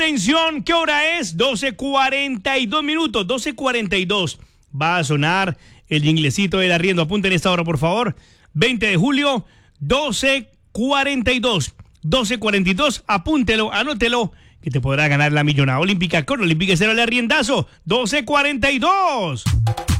Atención, ¿qué hora es? 12:42 minutos, 12:42. Va a sonar el inglesito del arriendo. Apunten esta hora, por favor. 20 de julio, 12:42. 12:42, apúntelo, anótelo, que te podrá ganar la millonada olímpica con Olímpica Cero de arriendazo. 12:42.